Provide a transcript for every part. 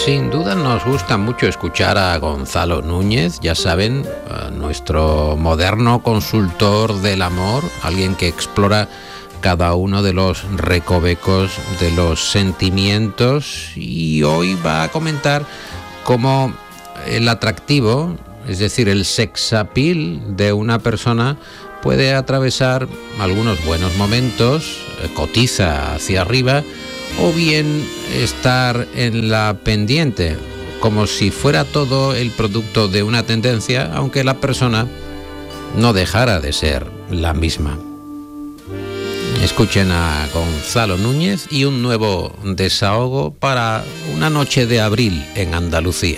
Sin duda nos gusta mucho escuchar a Gonzalo Núñez, ya saben, nuestro moderno consultor del amor, alguien que explora cada uno de los recovecos de los sentimientos, y hoy va a comentar cómo el atractivo, es decir, el sex appeal de una persona puede atravesar algunos buenos momentos, cotiza hacia arriba, o bien estar en la pendiente, como si fuera todo el producto de una tendencia, aunque la persona no dejara de ser la misma. Escuchen a Gonzalo Núñez y un nuevo desahogo para una noche de abril en Andalucía.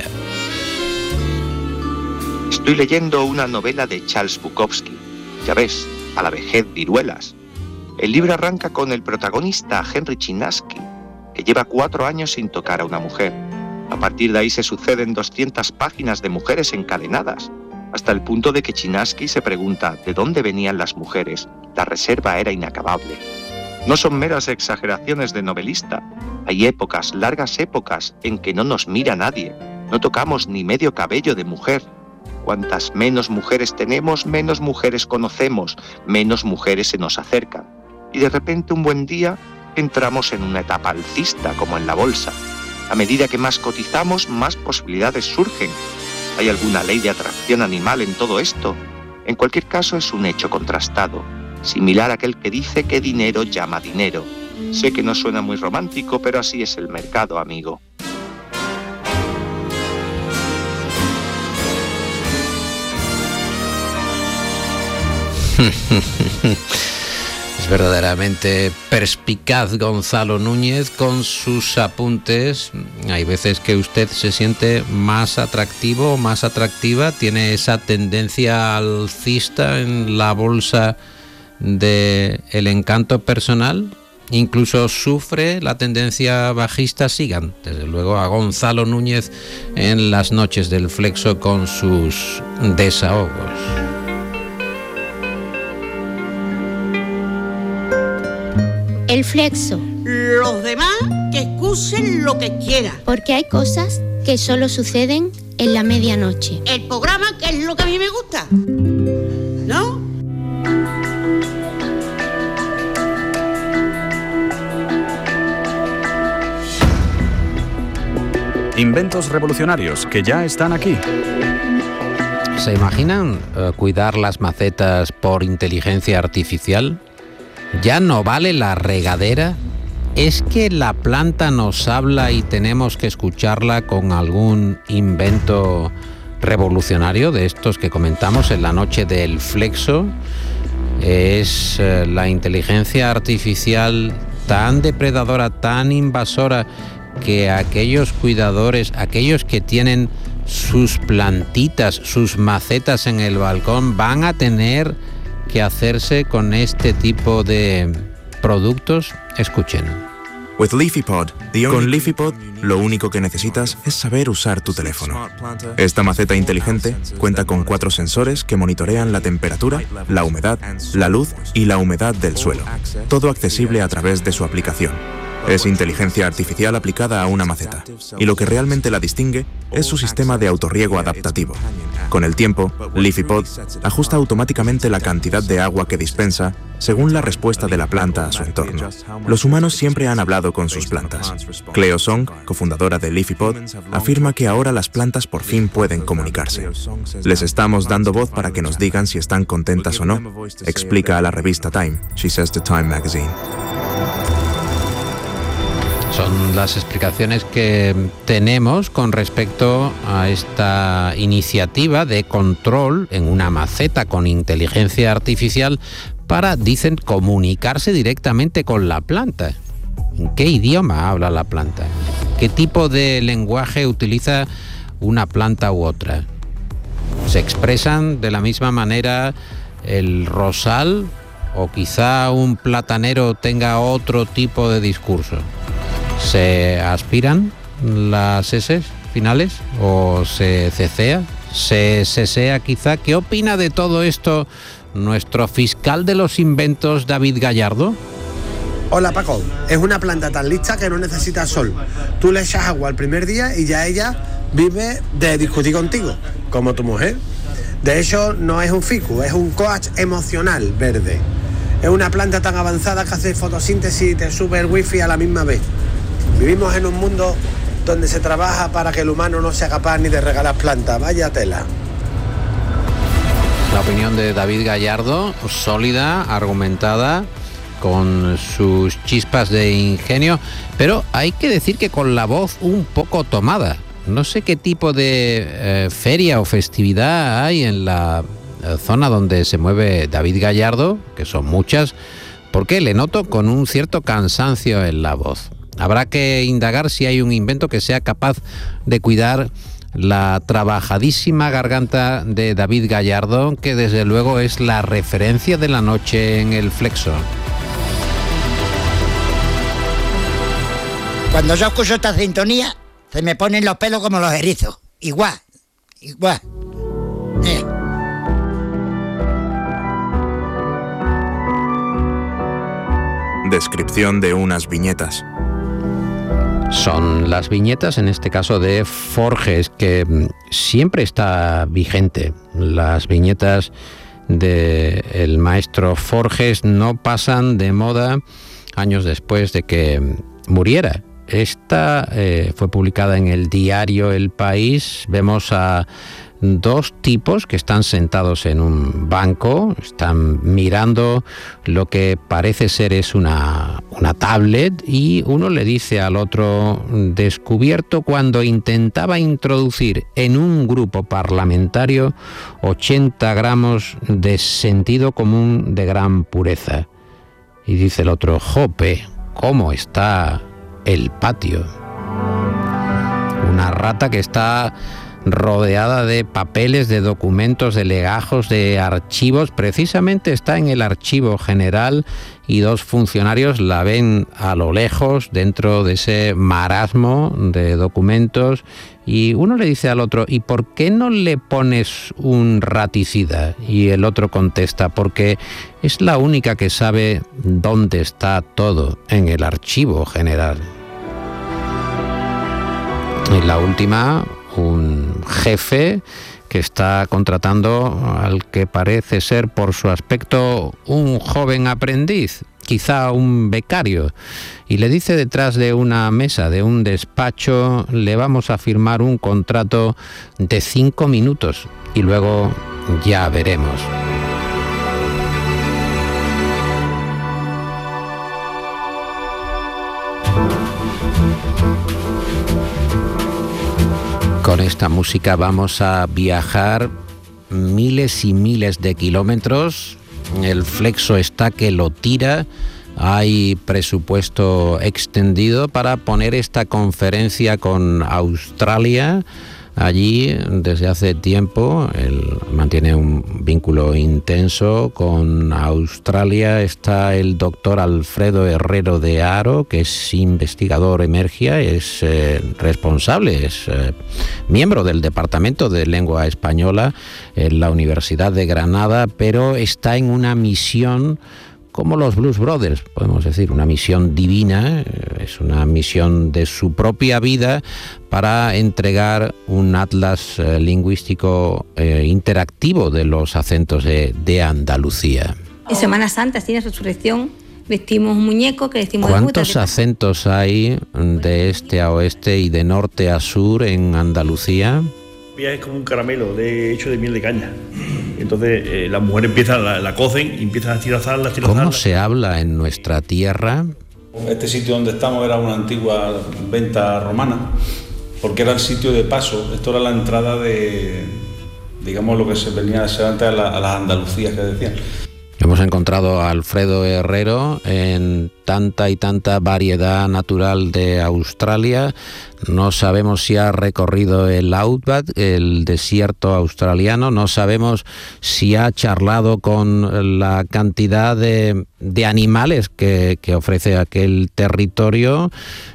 Estoy leyendo una novela de Charles Bukowski. Ya ves, a la vejez viruelas. El libro arranca con el protagonista, Henry Chinaski, que lleva 4 años sin tocar a una mujer. A partir de ahí se suceden 200 páginas de mujeres encadenadas, hasta el punto de que Chinaski se pregunta de dónde venían las mujeres. La reserva era inacabable. No son meras exageraciones de novelista. Hay épocas, largas épocas, en que no nos mira nadie. No tocamos ni medio cabello de mujer. Cuantas menos mujeres tenemos, menos mujeres conocemos, menos mujeres se nos acercan. Y de repente un buen día entramos en una etapa alcista, como en la bolsa. A medida que más cotizamos, más posibilidades surgen. ¿Hay alguna ley de atracción animal en todo esto? En cualquier caso es un hecho contrastado, similar a aquel que dice que dinero llama dinero. Sé que no suena muy romántico, pero así es el mercado, amigo. Es verdaderamente perspicaz Gonzalo Núñez con sus apuntes. Hay veces que usted se siente más atractivo o más atractiva, tiene esa tendencia alcista en la bolsa del encanto personal, incluso sufre la tendencia bajista. Sigan desde luego a Gonzalo Núñez en las noches del Flexo con sus desahogos. El Flexo. Los demás que excusen lo que quieran. Porque hay cosas que solo suceden en la medianoche. El programa que es lo que a mí me gusta, ¿no? Inventos revolucionarios que ya están aquí. ¿Se imaginan cuidar las macetas por inteligencia artificial? ¿Ya no vale la regadera? ¿Es que la planta nos habla y tenemos que escucharla con algún invento revolucionario de estos que comentamos en la noche del Flexo? ¿Es la inteligencia artificial tan depredadora, tan invasora, que aquellos cuidadores, aquellos que tienen sus plantitas, sus macetas en el balcón, van a tener que hacerse con este tipo de productos? Escuchen. Con LeafyPod, lo único que necesitas es saber usar tu teléfono. Esta maceta inteligente cuenta con 4 sensores que monitorean la temperatura, la humedad, la luz y la humedad del suelo. Todo accesible a través de su aplicación. Es inteligencia artificial aplicada a una maceta, y lo que realmente la distingue es su sistema de autorriego adaptativo. Con el tiempo, LeafyPod ajusta automáticamente la cantidad de agua que dispensa según la respuesta de la planta a su entorno. Los humanos siempre han hablado con sus plantas. Cleo Song, cofundadora de LeafyPod, afirma que ahora las plantas por fin pueden comunicarse. Les estamos dando voz para que nos digan si están contentas o no, explica a la revista Time, She Says to Time Magazine. Son las explicaciones que tenemos con respecto a esta iniciativa de control en una maceta con inteligencia artificial para, dicen, comunicarse directamente con la planta. ¿En qué idioma habla la planta? ¿Qué tipo de lenguaje utiliza una planta u otra? ¿Se expresan de la misma manera el rosal o quizá un platanero tenga otro tipo de discurso? ¿Se aspiran las S finales o se cecea? ¿Se sesea quizá? ¿Qué opina de todo esto nuestro fiscal de los inventos, David Gallardo? Hola Paco, es una planta tan lista que no necesita sol. Tú le echas agua el primer día y ya ella vive de discutir contigo, como tu mujer. De hecho, no es un ficus, es un coach emocional verde. Es una planta tan avanzada que hace fotosíntesis y te sube el wifi a la misma vez. Vivimos en un mundo donde se trabaja para que el humano no sea capaz ni de regalar plantas. Vaya tela. La opinión de David Gallardo, sólida, argumentada, con sus chispas de ingenio, pero hay que decir que con la voz un poco tomada. No sé qué tipo de feria o festividad hay en la zona donde se mueve David Gallardo, que son muchas, porque le noto con un cierto cansancio en la voz. Habrá que indagar si hay un invento que sea capaz de cuidar la trabajadísima garganta de David Gallardo, que desde luego es la referencia de la noche en el Flexo. Cuando yo escucho esta sintonía, se me ponen los pelos como los erizos. Igual. Descripción de unas viñetas. Son las viñetas, en este caso de Forges, que siempre está vigente. Las viñetas del maestro Forges no pasan de moda años después de que muriera. Esta fue publicada en el diario El País. Vemos a dos tipos que están sentados en un banco, están mirando lo que parece ser es una tablet, y uno le dice al otro: descubierto cuando intentaba introducir en un grupo parlamentario 80 gramos de sentido común de gran pureza. Y dice el otro: jope, ¿cómo está el patio? Una rata que está rodeada de papeles, de documentos, de legajos, de archivos. Precisamente está en el archivo general y dos funcionarios la ven a lo lejos dentro de ese marasmo de documentos, y uno le dice al otro: ¿y por qué no le pones un raticida? Y el otro contesta: porque es la única que sabe dónde está todo en el archivo general. Y la última, un jefe que está contratando al que parece ser, por su aspecto, un joven aprendiz, quizá un becario, y le dice detrás de una mesa de un despacho: le vamos a firmar un contrato de 5 minutos y luego ya veremos. Con esta música vamos a viajar miles y miles de kilómetros. El Flexo está que lo tira. Hay presupuesto extendido para poner esta conferencia con Australia. Allí, desde hace tiempo, él mantiene un vínculo intenso con Australia. Está el doctor Alfredo Herrero de Haro, que es investigador emergia, es responsable, es miembro del Departamento de Lengua Española en la Universidad de Granada, pero está en una misión como los Blues Brothers, podemos decir, una misión divina. Es una misión de su propia vida para entregar un atlas lingüístico interactivo de los acentos de Andalucía. En Semana Santa, así en Resurrección, vestimos un muñeco que decimos... ¿Cuántos acentos hay de este a oeste y de norte a sur en Andalucía? Es como un caramelo hecho de miel de caña. Entonces las mujeres empiezan, la cocen y empiezan a estilazarla. ¿Cómo se habla en nuestra tierra? Este sitio donde estamos era una antigua venta romana, porque era el sitio de paso. Esto era la entrada de, digamos, lo que se venía a ser antes a las Andalucías que decían. Hemos encontrado a Alfredo Herrero en tanta y tanta variedad natural de Australia. No sabemos si ha recorrido el Outback, el desierto australiano. No sabemos si ha charlado con la cantidad de animales que ofrece aquel territorio.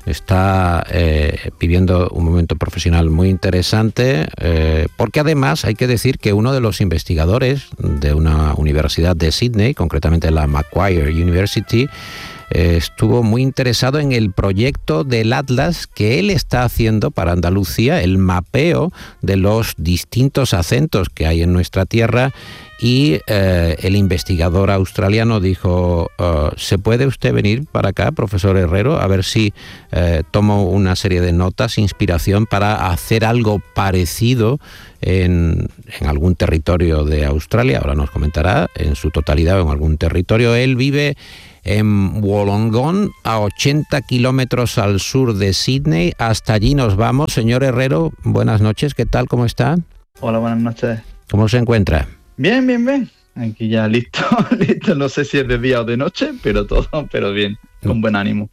Está viviendo un momento profesional muy interesante, porque además hay que decir que uno de los investigadores de una universidad de Sydney, concretamente la Macquarie University, estuvo muy interesado en el proyecto del Atlas que él está haciendo para Andalucía, el mapeo de los distintos acentos que hay en nuestra tierra. Y el investigador australiano dijo, ¿se puede usted venir para acá, profesor Herrero? A ver si tomo una serie de notas, inspiración para hacer algo parecido en algún territorio de Australia. Ahora nos comentará en su totalidad o en algún territorio. Él vive en Wollongong, a 80 kilómetros al sur de Sydney. Hasta allí nos vamos. Señor Herrero, buenas noches. ¿Qué tal? ¿Cómo está? Hola, buenas noches. ¿Cómo se encuentra? Bien. Aquí ya listo. No sé si es de día o de noche, pero bien, con buen ánimo.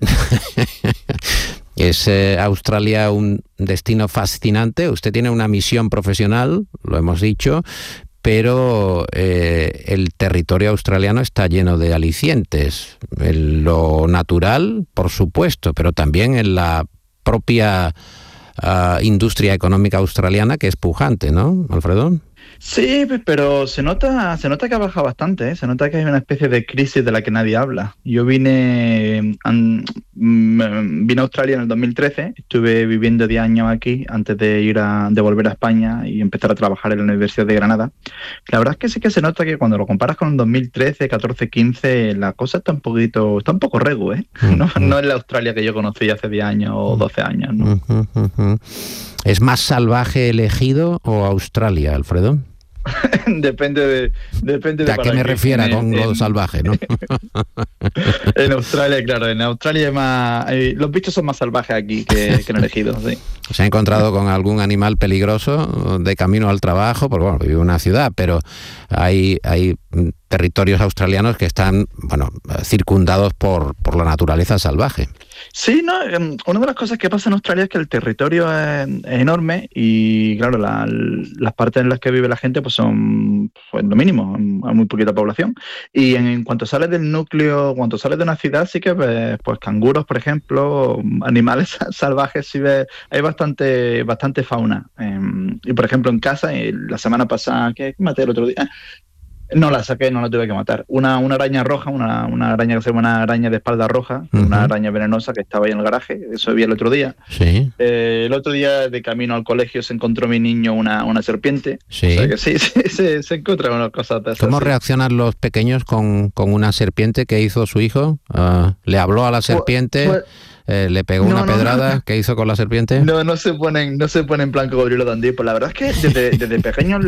Es Australia un destino fascinante. Usted tiene una misión profesional, lo hemos dicho, pero el territorio australiano está lleno de alicientes. En lo natural, por supuesto, pero también en la propia industria económica australiana, que es pujante, ¿no, Alfredo? Sí, pero se nota que ha bajado bastante, ¿eh? Se nota que hay una especie de crisis de la que nadie habla. Yo vine a Australia en el 2013, estuve viviendo 10 años aquí antes de volver a España y empezar a trabajar en la Universidad de Granada. La verdad es que sí que se nota que cuando lo comparas con el 2013, 14, 15, la cosa está un poco regu, ¿eh? No es la Australia que yo conocí hace 10 años o 12 años, ¿no? ¿Es más salvaje el Ejido o Australia, Alfredo? Depende de a qué me refiera con lo salvaje, ¿no? En Australia, claro, en Australia los bichos son más salvajes aquí que en el Ejido, sí. ¿Se ha encontrado con algún animal peligroso de camino al trabajo? Porque bueno, vive en una ciudad, pero hay territorios australianos que están, circundados por la naturaleza salvaje. Sí, no, una de las cosas que pasa en Australia es que el territorio es enorme y, claro, las partes en las que vive la gente pues son lo mínimo, hay muy poquita población. Y en cuanto sales del núcleo, cuando sales de una ciudad, sí que ves pues canguros, por ejemplo, animales salvajes, sí ves, hay bastante fauna. Y, por ejemplo, en casa, la semana pasada, ¿qué maté el otro día? No la saqué, no la tuve que matar. Una araña roja, una araña que se llama una araña de espalda roja, una araña venenosa que estaba ahí en el garaje, eso vi el otro día. Sí. El otro día, de camino al colegio, se encontró mi niño una serpiente. Sí. O sea que sí, se encuentran unas cosas de esas. ¿Cómo reaccionan los pequeños con una serpiente que hizo su hijo? ¿Le habló a la serpiente? ¿Le pegó una pedrada? No. ¿Qué hizo con la serpiente? No se ponen en plan cocodrilo Dundee. Pues la verdad es que desde pequeños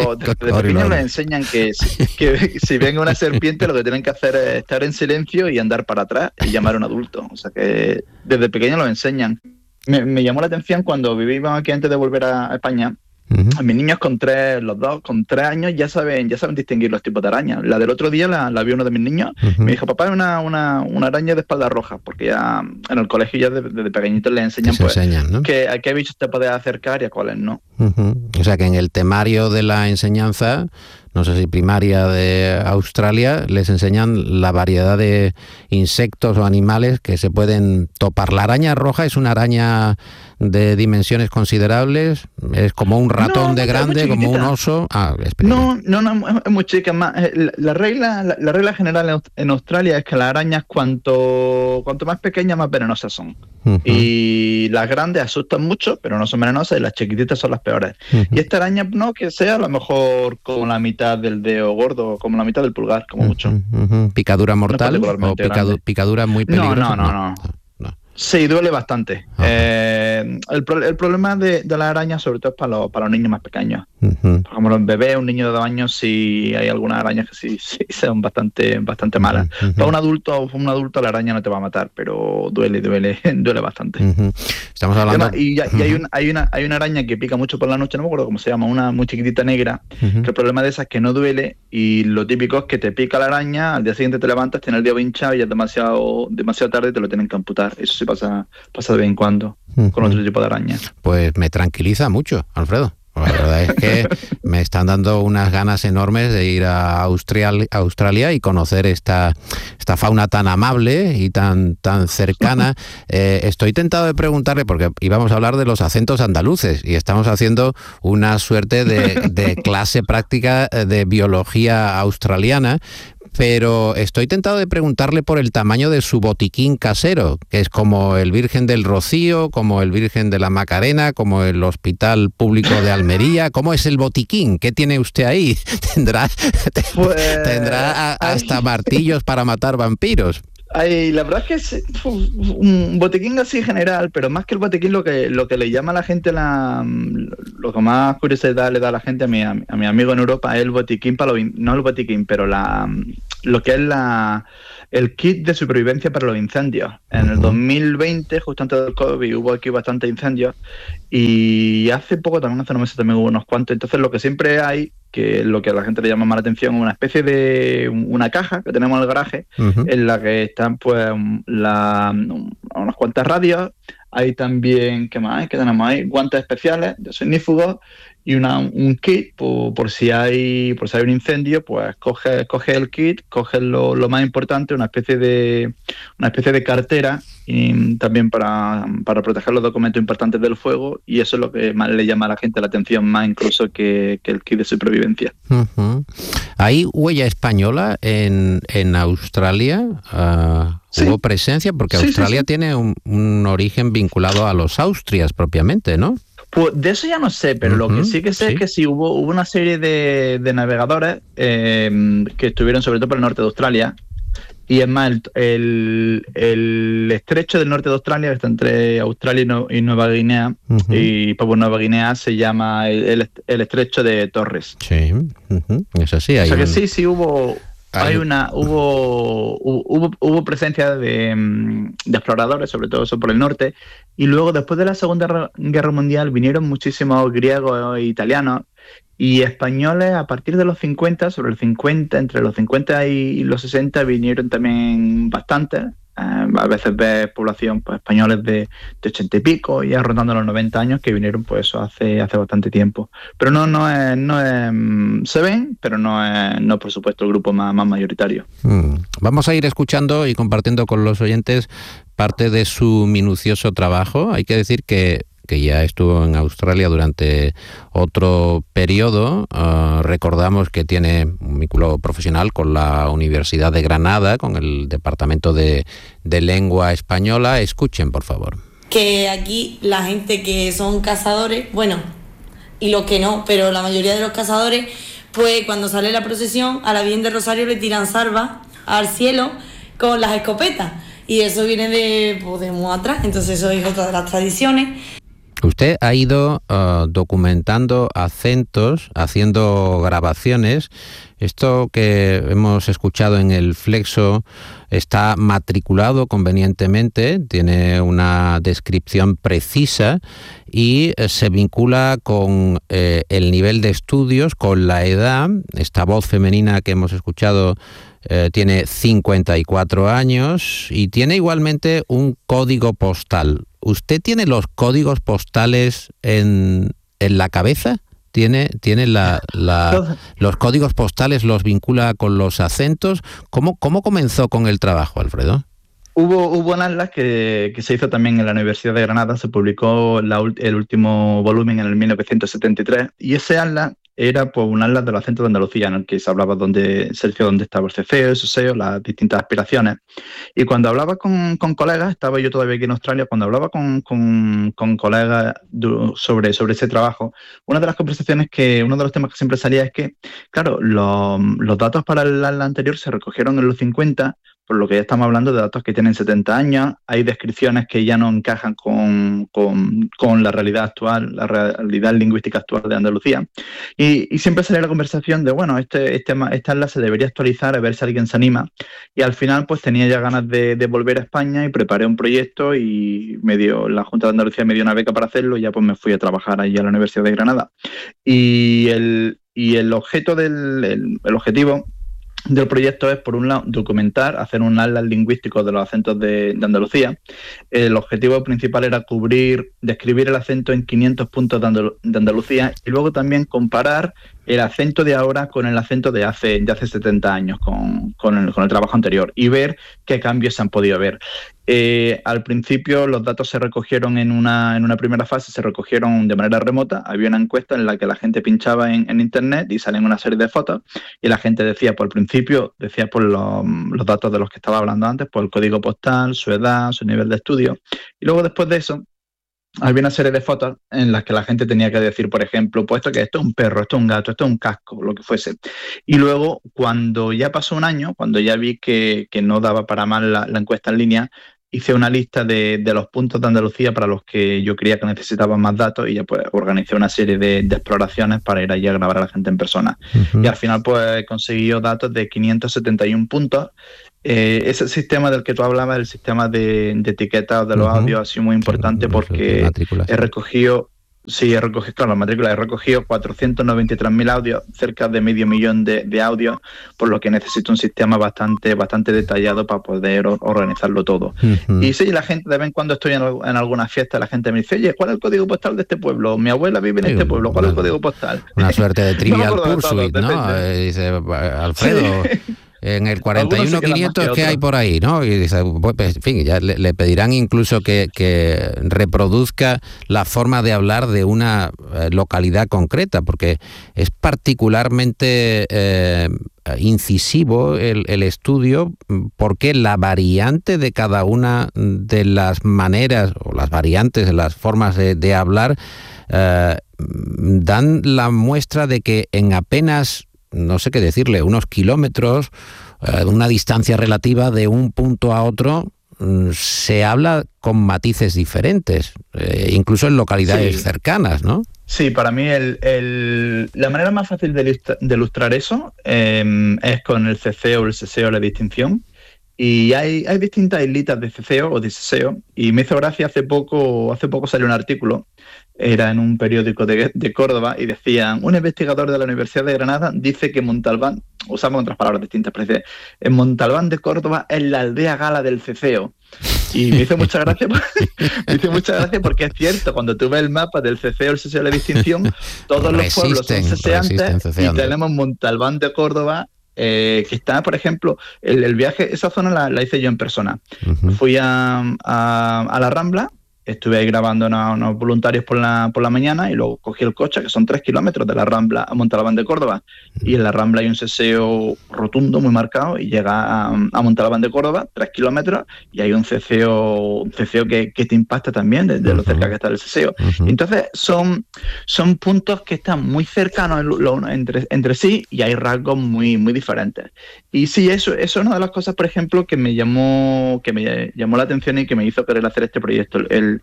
les enseñan que si ven una serpiente lo que tienen que hacer es estar en silencio y andar para atrás y llamar a un adulto. O sea que desde pequeños lo enseñan. Me llamó la atención cuando vivíamos aquí antes de volver a España. Mis niños los dos con 3 años ya saben distinguir los tipos de arañas. La del otro día la vio uno de mis niños. Me dijo, papá, es una araña de espalda roja, porque ya en el colegio ya desde pequeñitos les enseñan, ¿no? Que a qué bichos te puedes acercar y a cuáles no. O sea que en el temario de la enseñanza, no sé si primaria de Australia, les enseñan la variedad de insectos o animales que se pueden topar. La araña roja es una araña de dimensiones considerables, es como un ratón de grande, como un oso. No, es muy chica. La regla general en Australia es que las arañas cuanto más pequeñas, más venenosas son. Y las grandes asustan mucho, pero no son venenosas, y las chiquititas son las peores. Y esta araña, no que sea a lo mejor como la mitad del dedo gordo, como la mitad del pulgar, como mucho. ¿Picadura mortal o picadura muy peligrosa? No. Sí, duele bastante. El problema de la araña sobre todo es para los niños más pequeños. Como los bebés, un niño de 2 años, sí hay algunas arañas que sí son bastante malas. Para un adulto la araña no te va a matar, pero duele bastante. Estamos hablando... Y hay una araña que pica mucho por la noche, no me acuerdo cómo se llama, una muy chiquitita negra, que el problema de esa es que no duele, y lo típico es que te pica la araña, al día siguiente te levantas, tienes el dedo hinchado y ya es demasiado tarde y te lo tienen que amputar. Eso sí pasa de vez en cuando con otro tipo de araña. Pues me tranquiliza mucho, Alfredo. La verdad es que me están dando unas ganas enormes de ir a Australia y conocer esta fauna tan amable y tan cercana. Estoy tentado de preguntarle, porque íbamos a hablar de los acentos andaluces y estamos haciendo una suerte de clase práctica de biología australiana, pero estoy tentado de preguntarle por el tamaño de su botiquín casero, que es como el Virgen del Rocío, como el Virgen de la Macarena, como el Hospital Público de Almería. ¿Cómo es el botiquín? ¿Qué tiene usted ahí? ¿Tendrá hasta martillos para matar vampiros? Ay, la verdad es que es un botiquín así general, pero más que el botiquín lo que le llama a la gente, lo que más curiosidad le da a la gente, a mi amigo en Europa, es el botiquín, no el botiquín, pero lo que es el kit de supervivencia para los incendios. En el 2020, justo antes del COVID, hubo aquí bastantes incendios y hace poco, hace unos meses también hubo unos cuantos. Entonces lo que siempre hay, que es lo que a la gente le llama más la atención, una especie de una caja que tenemos en el garaje, en la que están pues unas cuantas radios. Hay también, ¿qué más hay? ¿Qué tenemos ahí? Guantes especiales de ignífugos y un kit por si hay un incendio, pues coge el kit, coge lo más importante, una especie de cartera, y también para proteger los documentos importantes del fuego, y eso es lo que más le llama a la gente la atención, más incluso que el kit de supervivencia. ¿Hay huella española en Australia? Sí. ¿Hubo presencia? Porque Australia tiene un origen vinculado a los Austrias propiamente, ¿no? Pues de eso ya no sé, pero lo que sí que sé es que sí hubo una serie de navegadores que estuvieron sobre todo por el norte de Australia. Y es más, el estrecho del norte de Australia, que está entre Australia y Nueva Guinea, y Papua Nueva Guinea, se llama el estrecho de Torres. Sí, es así. O sea que sí hubo... Hubo presencia de exploradores, sobre todo eso por el norte, y luego después de la Segunda Guerra Mundial vinieron muchísimos griegos e italianos y españoles a partir de los 50, entre los 50 y los 60 vinieron también bastantes. A veces ves población pues españoles de 80 y pico, ya rondando los 90 años, que vinieron pues eso hace bastante tiempo. Pero no es se ven, pero no es por supuesto el grupo más mayoritario. Vamos a ir escuchando y compartiendo con los oyentes parte de su minucioso trabajo. Hay que decir que ya estuvo en Australia durante otro periodo. Recordamos que tiene un vínculo profesional con la Universidad de Granada, con el Departamento de Lengua Española. Escuchen, por favor. Que aquí la gente que son cazadores, bueno, y los que no, pero la mayoría de los cazadores, pues cuando sale la procesión, a la Virgen del Rosario le tiran salva al cielo con las escopetas. Y eso viene de muy atrás, entonces eso es otra de las tradiciones. Usted ha ido documentando acentos, haciendo grabaciones. Esto que hemos escuchado en el Flexo está matriculado convenientemente, tiene una descripción precisa y se vincula con el nivel de estudios, con la edad. Esta voz femenina que hemos escuchado tiene 54 años y tiene igualmente un código postal. ¿Usted tiene los códigos postales en la cabeza? ¿Tiene los códigos postales, los vincula con los acentos? ¿Cómo comenzó con el trabajo, Alfredo? Hubo un atlas que se hizo también en la Universidad de Granada, se publicó el último volumen en el 1973, y ese atlas era pues un atlas de los acentos de Andalucía, en el que se hablaba dónde estaba el CCEO, el SOSEO, las distintas aspiraciones. Y cuando hablaba con colegas, estaba yo todavía aquí en Australia, cuando hablaba con colegas sobre ese trabajo, una de las conversaciones uno de los temas que siempre salía es que, claro, los datos para el atlas anterior se recogieron en los 50, por lo que ya estamos hablando de datos que tienen 70 años, hay descripciones que ya no encajan con la realidad actual, la realidad lingüística actual de Andalucía. Y siempre salía la conversación de, bueno, este atlas se debería actualizar, a ver si alguien se anima. Y al final, pues tenía ya ganas de volver a España y preparé un proyecto y la Junta de Andalucía me dio una beca para hacerlo y ya pues me fui a trabajar allí a la Universidad de Granada. Y el objetivo del proyecto es, por un lado, documentar, hacer un atlas lingüístico de los acentos de Andalucía. El objetivo principal era describir el acento en 500 puntos de Andalucía y luego también comparar el acento de ahora con el acento de hace 70 años, con el trabajo anterior, y ver qué cambios se han podido ver. Al principio los datos se recogieron en una primera fase, se recogieron de manera remota. Había una encuesta en la que la gente pinchaba en internet y salían una serie de fotos y la gente decía, por el principio, decía por los datos de los que estaba hablando antes, por el código postal, su edad, su nivel de estudio. Y luego después de eso, había una serie de fotos en las que la gente tenía que decir, por ejemplo, puesto que esto es un perro, esto es un gato, esto es un casco, lo que fuese. Y luego, cuando ya pasó un año, cuando ya vi que no daba para más la encuesta en línea, hice una lista de los puntos de Andalucía para los que yo creía que necesitaban más datos y ya pues organicé una serie de exploraciones para ir allí a grabar a la gente en persona. Y al final pues conseguí datos de 571 puntos. Ese sistema del que tú hablabas, el sistema de etiquetas de los audios, ha sido muy importante porque he recogido... Sí, he recogido 493.000 audios, cerca de 500.000 de audios, por lo que necesito un sistema bastante detallado para poder organizarlo todo. Y sí, la gente, de vez en cuando estoy en alguna fiesta, la gente me dice, oye, ¿cuál es el código postal de este pueblo? Mi abuela vive en este pueblo, ¿cuál es el código postal? Una suerte de Trivial Pursuit, ¿no? Dice, Alfredo... Sí. En el 41.500, ¿qué hay por ahí? ¿No? Y dice, pues, en fin, ya le pedirán incluso que reproduzca la forma de hablar de una localidad concreta, porque es particularmente incisivo el estudio, porque la variante de cada una de las maneras, o las variantes de las formas de hablar, dan la muestra de que en apenas... no sé qué decirle, unos kilómetros, una distancia relativa de un punto a otro, se habla con matices diferentes, incluso en localidades cercanas, ¿no? Sí, para mí la manera más fácil de ilustrar eso es con el ceceo o el seseo, la distinción. Y hay distintas islitas de ceceo o de seseo, y me hizo gracia, hace poco salió un artículo, era en un periódico de Córdoba, y decían, un investigador de la Universidad de Granada dice que Montalbán, usamos otras palabras distintas, pero dice, en Montalbán de Córdoba es la aldea gala del ceceo. Y me hizo mucha gracia, porque es cierto, cuando tú ves el mapa del ceceo, el seseo, la distinción, todos los pueblos son ceseantes, y tenemos Montalbán de Córdoba, que está, por ejemplo, el viaje, esa zona la hice yo en persona. Fui a la Rambla, estuve ahí grabando unos voluntarios por la mañana, y luego cogí el coche, que son 3 kilómetros de la Rambla a Montalbán de Córdoba, y en la Rambla hay un seseo rotundo, muy marcado, y llega a Montalbán de Córdoba, 3 kilómetros, y hay un ceseo que te impacta también desde lo cerca que está el seseo. Entonces son puntos que están muy cercanos entre sí, y hay rasgos muy, muy diferentes. Y sí, eso es una de las cosas, por ejemplo, que me llamó la atención y que me hizo querer hacer este proyecto,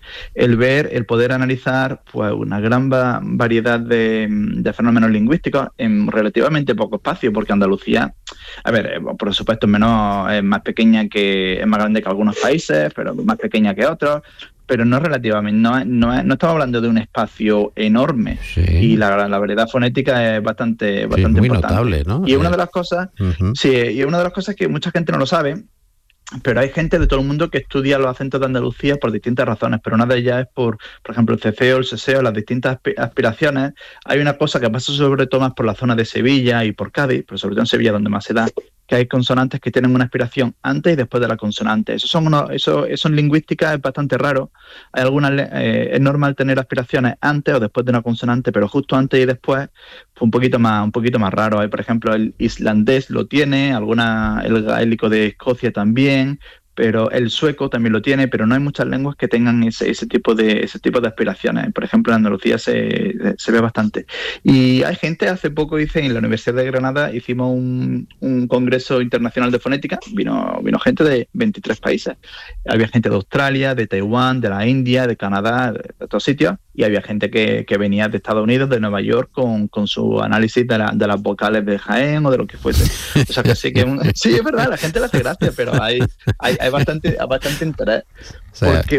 el poder analizar pues una gran variedad de fenómenos lingüísticos en relativamente poco espacio, porque Andalucía, a ver, por supuesto es más pequeña, es más grande que algunos países, pero más pequeña que otros, pero no relativamente, no estamos hablando de un espacio enorme, y la variedad fonética es bastante muy importante. Notable, ¿no? Y una de las cosas, y una de las cosas que mucha gente no lo sabe, pero hay gente de todo el mundo que estudia los acentos de Andalucía por distintas razones, pero una de ellas es por ejemplo, el ceceo, el seseo, las distintas aspiraciones. Hay una cosa que pasa sobre todo más por la zona de Sevilla y por Cádiz, pero sobre todo en Sevilla donde más se da, que hay consonantes que tienen una aspiración antes y después de la consonante. Eso en lingüística es bastante raro. Hay es normal tener aspiraciones antes o después de una consonante, pero justo antes y después fue un poquito más raro. Hay, por ejemplo, el islandés lo tiene, el gaélico de Escocia también, pero el sueco también lo tiene, pero no hay muchas lenguas que tengan ese tipo de aspiraciones. Por ejemplo, en Andalucía se ve bastante. Y hay gente, hace poco en la Universidad de Granada hicimos un congreso internacional de fonética, vino gente de 23 países. Había gente de Australia, de Taiwán, de la India, de Canadá, de otros sitios, y había gente que venía de Estados Unidos, de Nueva York, con su análisis de las vocales de Jaén o de lo que fuese. O sea que sí sí, es verdad, la gente le hace gracia, pero hay bastante interés. O sea, porque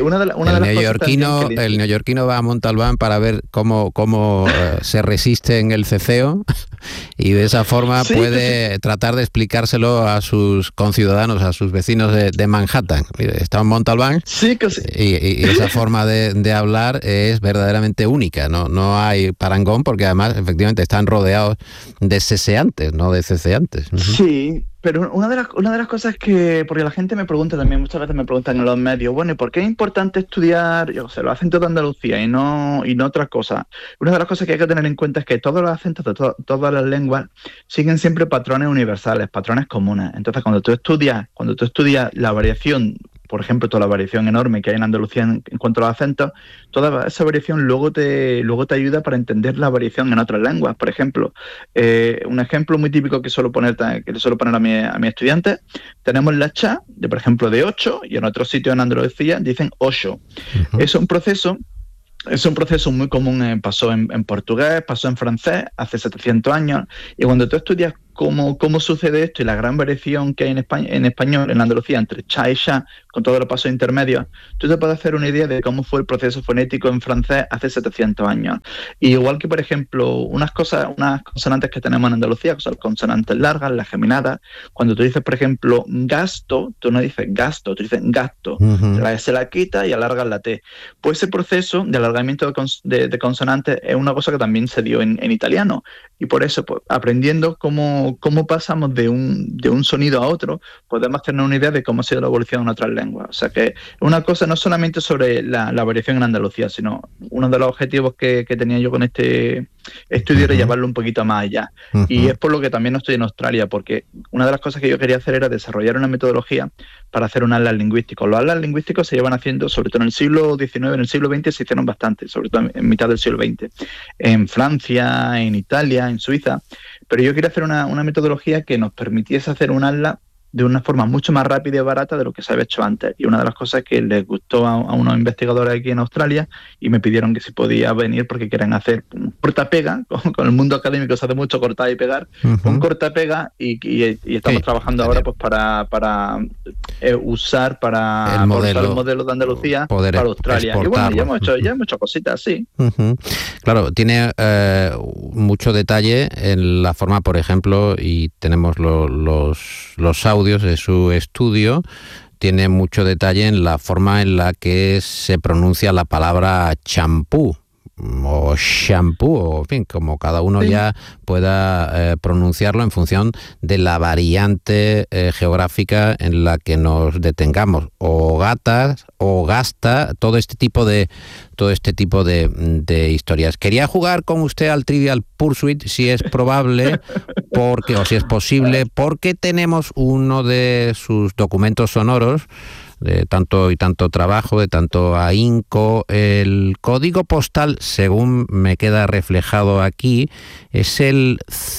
el neoyorquino va a Montalbán para ver cómo se resiste en el ceceo, y de esa forma puede tratar de explicárselo a sus conciudadanos, a sus vecinos de Manhattan. Está en Montalbán, y esa forma de hablar es verdaderamente verdaderamente única, no hay parangón, porque además efectivamente están rodeados de seseantes, no de ceceantes. Sí, pero una de las cosas que, porque la gente me pregunta también, muchas veces me preguntan en los medios, bueno, ¿y por qué es importante estudiar, yo sé, los acentos de Andalucía y no otras cosas? Una de las cosas que hay que tener en cuenta es que todos los acentos de todas las lenguas siguen siempre patrones universales, patrones comunes. Entonces, cuando tú estudias la variación, por ejemplo, toda la variación enorme que hay en Andalucía en cuanto a los acentos, toda esa variación luego te ayuda para entender la variación en otras lenguas. Por ejemplo, un ejemplo muy típico que le suelo poner a mis estudiantes, tenemos la cha, por ejemplo, de 8, y en otros sitios en Andalucía dicen 8. Uh-huh. Es un proceso muy común, pasó en portugués, pasó en francés hace 700 años, y cuando tú estudias cómo sucede esto y la gran variación que hay en español, en Andalucía, entre cha y sha, con todos los pasos intermedios, tú te puedes hacer una idea de cómo fue el proceso fonético en francés hace 700 años. Y igual que, por ejemplo, unas consonantes que tenemos en Andalucía, que son consonantes largas, las geminadas, cuando tú dices, por ejemplo, gasto, tú no dices gasto, tú dices gasto. Uh-huh. La S la quita y alargas la T. Pues ese proceso de alargamiento de consonantes es una cosa que también se dio en italiano. Y por eso, pues, aprendiendo cómo pasamos de un sonido a otro, podemos tener una idea de cómo ha sido la evolución en otras lenguas. O sea que una cosa no solamente sobre la variación en Andalucía, sino uno de los objetivos que tenía yo con este estudio era llevarlo un poquito más allá. Uh-huh. Y es por lo que también no estoy en Australia, porque una de las cosas que yo quería hacer era desarrollar una metodología para hacer un atlas lingüístico. Los atlas lingüísticos se llevan haciendo, sobre todo en el siglo XIX, en el siglo XX se hicieron bastante, sobre todo en mitad del siglo XX, en Francia, en Italia, en Suiza, pero yo quería hacer una metodología que nos permitiese hacer un atlas de una forma mucho más rápida y barata de lo que se había hecho antes. Y una de las cosas que les gustó a unos investigadores aquí en Australia, y me pidieron que si podía venir porque quieren hacer un corta-pega, con el mundo académico se hace mucho cortar y pegar, uh-huh. Un corta-pega, y estamos trabajando ahora pues para usar el modelo de Andalucía para Australia. Y bueno, ya hemos hecho cositas, sí. Uh-huh. Claro, tiene mucho detalle en la forma, por ejemplo, y tenemos los audios de su estudio, tiene mucho detalle en la forma en la que se pronuncia la palabra champú o shampoo, o en fin, como cada uno ya pueda pronunciarlo en función de la variante geográfica en la que nos detengamos, o gatas, o gasta, todo este tipo de historias. Quería jugar con usted al Trivial Pursuit, si es probable, o si es posible, porque tenemos uno de sus documentos sonoros, de tanto y tanto trabajo, de tanto ahínco. El código postal, según me queda reflejado aquí, es el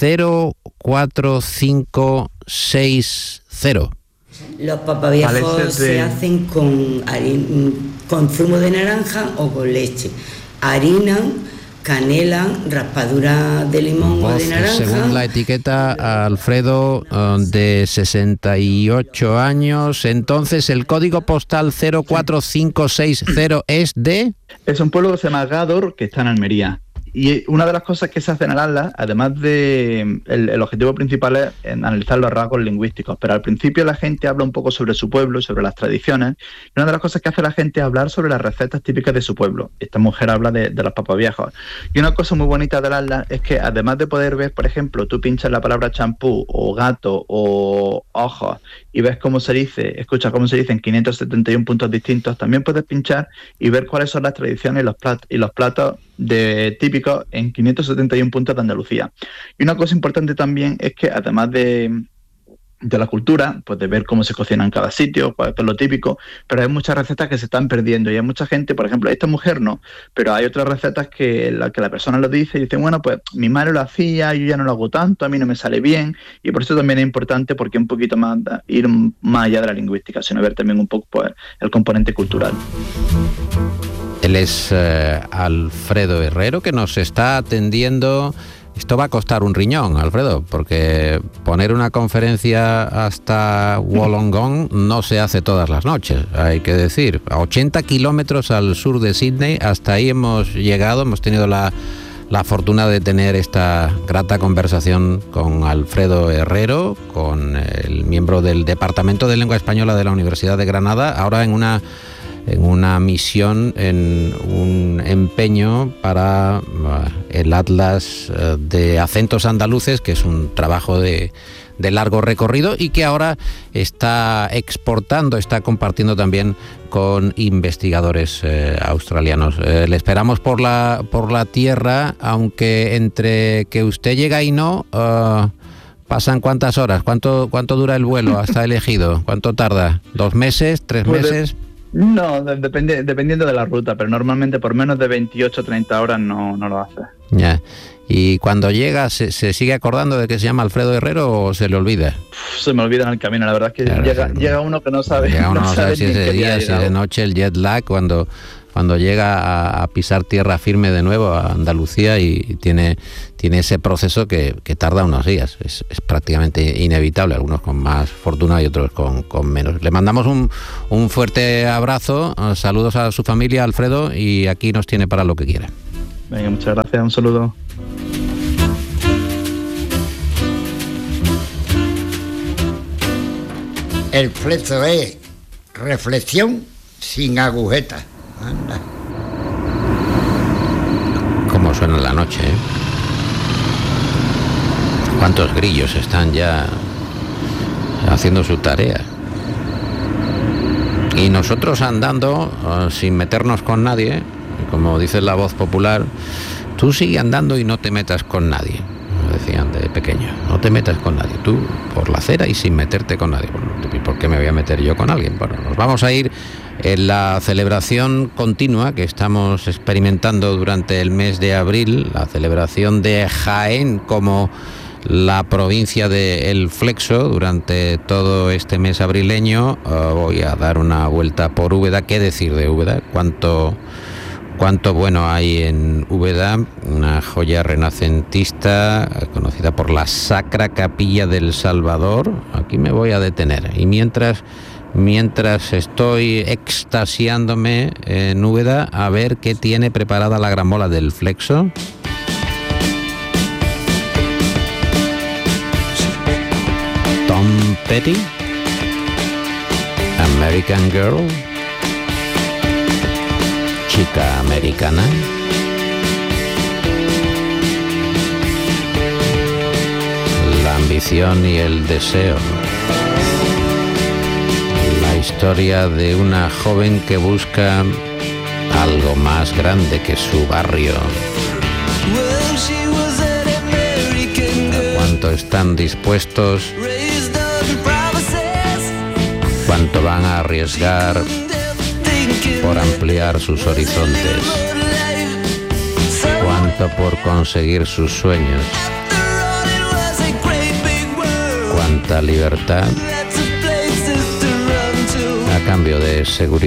04560. Los papaviejos se hacen con zumo de naranja o con leche. Harina, canela, raspadura de limón o de naranja. Según la etiqueta, Alfredo, de 68 años. Entonces, el código postal 04560 es de... Es un pueblo que se llama Gádor, que está en Almería. Y una de las cosas que se hace en el atlas, además de el objetivo principal es analizar los rasgos lingüísticos, pero al principio la gente habla un poco sobre su pueblo, sobre las tradiciones, y una de las cosas que hace la gente es hablar sobre las recetas típicas de su pueblo. Esta mujer habla de los papaviejos. Y una cosa muy bonita del atlas es que además de poder ver, por ejemplo, tú pinchas la palabra champú o gato o ojos y ves cómo se dice, escuchas cómo se dice en 571 puntos distintos, también puedes pinchar y ver cuáles son las tradiciones y los platos típicos en 571 puntos de Andalucía. Y una cosa importante también es que además de la cultura, pues de ver cómo se cocina en cada sitio, pues es lo típico, pero hay muchas recetas que se están perdiendo y hay mucha gente, por ejemplo, esta mujer no, pero hay otras recetas que la persona lo dice y dice, bueno, pues mi madre lo hacía, yo ya no lo hago tanto, a mí no me sale bien, y por eso también es importante, porque un poquito más ir más allá de la lingüística, sino ver también un poco pues, el componente cultural. Él es Alfredo Herrero, que nos está atendiendo. Esto va a costar un riñón, Alfredo, porque poner una conferencia hasta Wollongong no se hace todas las noches, hay que decir. A 80 kilómetros al sur de Sídney, hasta ahí hemos llegado, hemos tenido la fortuna de tener esta grata conversación con Alfredo Herrero, con el miembro del Departamento de Lengua Española de la Universidad de Granada, ahora en una una misión, en un empeño para el Atlas de Acentos Andaluces, que es un trabajo de largo recorrido y que ahora está exportando, está compartiendo también con investigadores australianos. Le esperamos por la tierra, aunque entre que usted llega y no, ¿pasan cuántas horas? ¿Cuánto dura el vuelo hasta el Ejido? ¿Cuánto tarda? ¿2 meses? ¿3 meses? No, dependiendo de la ruta, pero normalmente por menos de 28 o 30 horas no lo hace. Ya. ¿Y cuando llega, se sigue acordando de que se llama Alfredo Herrero o se le olvida? Se me olvida en el camino, la verdad es que claro, llega uno que no sabe. Llega uno no sabe si es de día, si es de noche, el jet lag, cuando llega a pisar tierra firme de nuevo a Andalucía, y tiene ese proceso que tarda unos días. Es prácticamente inevitable, algunos con más fortuna y otros con menos. Le mandamos un fuerte abrazo, saludos a su familia, Alfredo, y aquí nos tiene para lo que quiera. Venga, muchas gracias, un saludo. El flexo es reflexión sin agujetas. Anda. ¿Cómo suena la noche, eh? ¿Cuántos grillos están ya haciendo su tarea? Y nosotros andando sin meternos con nadie, como dice la voz popular, tú sigue andando y no te metas con nadie. Decían de pequeño, no te metas con nadie, tú por la acera y sin meterte con nadie. Bueno, ¿por qué me voy a meter yo con alguien? Bueno, nos vamos a ir en la celebración continua que estamos experimentando durante el mes de abril, la celebración de Jaén como la provincia de El Flexo durante todo este mes abrileño. Voy a dar una vuelta por Úbeda. ¿Qué decir de Úbeda? Cuánto bueno hay en Úbeda, una joya renacentista conocida por la Sacra Capilla del Salvador. Aquí me voy a detener. Y mientras estoy extasiándome en Úbeda, a ver qué tiene preparada la gramola del Flexo. Tom Petty, American Girl, chica americana, la ambición y el deseo, la historia de una joven que busca algo más grande que su barrio. ¿A cuánto están dispuestos? ¿Cuánto van a arriesgar por ampliar sus horizontes? ¿Cuánto por conseguir sus sueños? ¿Cuánta libertad a cambio de seguridad?